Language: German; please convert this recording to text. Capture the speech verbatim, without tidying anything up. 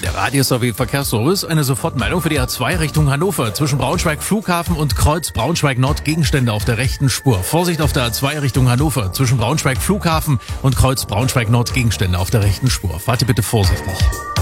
Der Radius sowie Verkehrsservice, eine Sofortmeldung für die A zwei Richtung Hannover. Zwischen Braunschweig Flughafen und Kreuz Braunschweig Nord Gegenstände auf der rechten Spur. Vorsicht auf der A zwei Richtung Hannover. Zwischen Braunschweig Flughafen und Kreuz Braunschweig Nord Gegenstände auf der rechten Spur. Fahrt ihr bitte vorsichtig.